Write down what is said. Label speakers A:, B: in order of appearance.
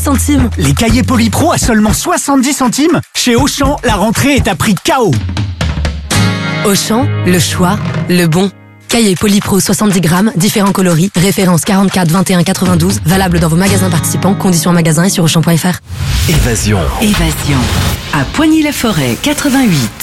A: centimes.
B: Les cahiers Polypro à seulement 70 centimes. Chez Auchan, la rentrée est à prix KO.
A: Auchan, le choix, le bon. Cahier Polypro 70 grammes, différents coloris, référence 44 21 92, valable dans vos magasins participants, conditions en magasin et sur Auchan.fr.
C: Évasion.
D: À Poigny-la-Forêt, 88.